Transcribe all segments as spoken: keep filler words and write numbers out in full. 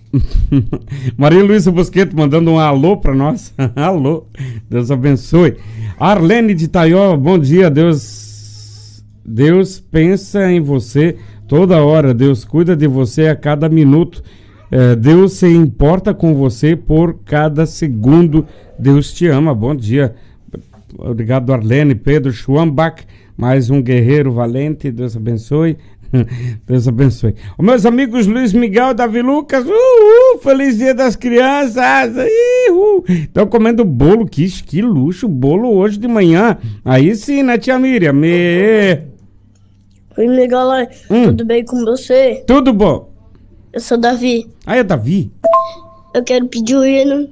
Maria Luísa Bosqueto mandando um alô para nós. Alô, Deus abençoe. Arlene de Taió, bom dia. Deus, Deus pensa em você toda hora. Deus cuida de você a cada minuto. É, Deus se importa com você por cada segundo. Deus te ama. Bom dia. Obrigado, Arlene. Pedro Schwambach, mais um guerreiro valente. Deus abençoe. Deus abençoe. Os meus amigos Luiz Miguel, Davi Lucas, uhul, feliz dia das crianças. Estão comendo bolo, que, que luxo, bolo hoje de manhã. Aí sim, né, tia Miriam? Me... Oi, Miguel, hum. Tudo bem com você? Tudo bom. Eu sou Davi. Ah, é Davi? Eu quero pedir o hino.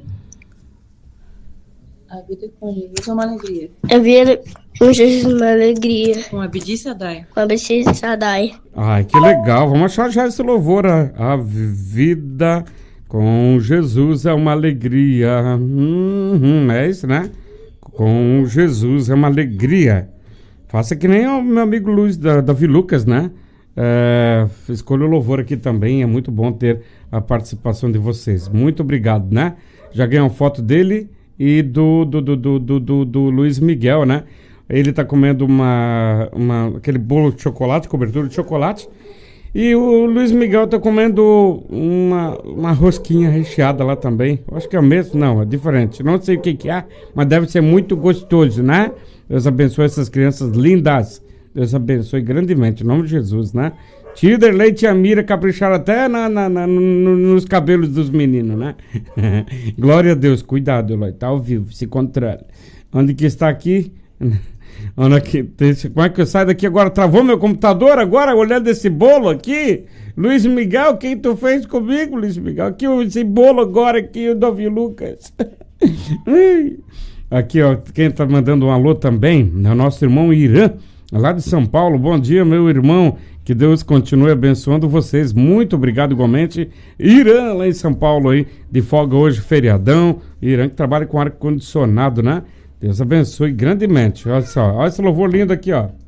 A vida com Jesus é uma alegria. A vida com Jesus é uma alegria. Com Abdi Sadai. Com Abdi Sadai. Ai, que legal. Vamos achar já esse louvor. A, a vida com Jesus é uma alegria. Hum, é isso, né? Com Jesus é uma alegria. Faça que nem o meu amigo Luiz, da, Davi Lucas, né? É, escolha o louvor aqui também. É muito bom ter a participação de vocês. Muito obrigado, né? Já ganhei uma foto dele e do, do, do, do, do, do, do Luiz Miguel, né? Ele tá comendo uma, uma, aquele bolo de chocolate, cobertura de chocolate. E o Luiz Miguel tá comendo uma, uma rosquinha recheada lá também. Eu acho que é o mesmo, não, é diferente. Não sei o que que é, mas deve ser muito gostoso, né? Deus abençoe essas crianças lindas. Deus abençoe grandemente, em nome de Jesus, né? Tider, Leite e a Mira capricharam até na, na, na, no, nos cabelos dos meninos, né? Glória a Deus, cuidado, Eloy, tá ao vivo, se controle. Onde que está aqui? Onde aqui? Como é que eu saio daqui agora? Travou meu computador agora, olhando esse bolo aqui? Luiz Miguel, quem tu fez comigo, Luiz Miguel? Aqui, esse bolo agora aqui, o Davi Lucas. Aqui, ó, quem tá mandando um alô também é o nosso irmão Irã, lá de São Paulo. Bom dia, meu irmão. Que Deus continue abençoando vocês. Muito obrigado igualmente. Irã, lá em São Paulo, aí, de folga hoje, feriadão. Irã que trabalha com ar-condicionado, né? Deus abençoe grandemente. Olha só, olha esse louvor lindo aqui, ó.